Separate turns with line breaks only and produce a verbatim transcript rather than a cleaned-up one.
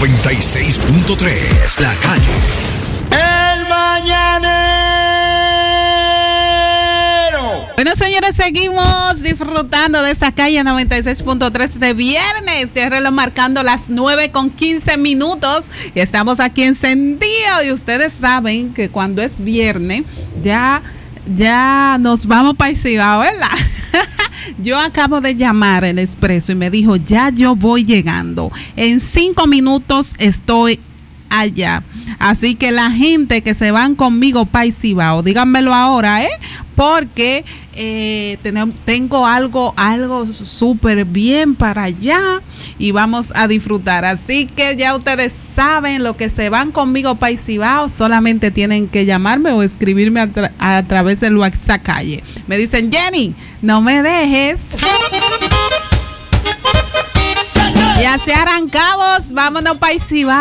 noventa y seis punto tres, La Calle.
El Mañanero.
Bueno, señores, seguimos disfrutando de esta calle noventa y seis punto tres de viernes. De reloj marcando las nueve con quince minutos. Y estamos aquí encendidos. Y ustedes saben que cuando es viernes, ya, ya nos vamos para el Cibao, ¿verdad? Yo acabo de llamar el Expreso y me dijo, ya yo voy llegando. En cinco minutos estoy allá. Así que la gente que se van conmigo para el Cibao, díganmelo ahora, ¿eh? Porque eh, ten, tengo algo, algo súper bien para allá y vamos a disfrutar. Así que ya ustedes saben, lo que se van conmigo para el Cibao, solamente tienen que llamarme o escribirme a, tra- a través del WhatsApp Calle. Me dicen, Jenny, no me dejes. Ya se arrancamos, vámonos para el Cibao.